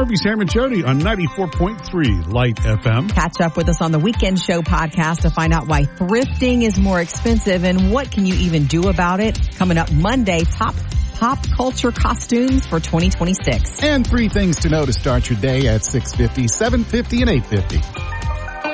Toby, Sam, and Jody on 94.3 Light FM. Catch up with us on the Weekend Show podcast to find out why thrifting is more expensive and what can you even do about it. Coming up Monday, top pop culture costumes for 2026. And 3 things to know to start your day at 6:50, 7:50, and 8:50.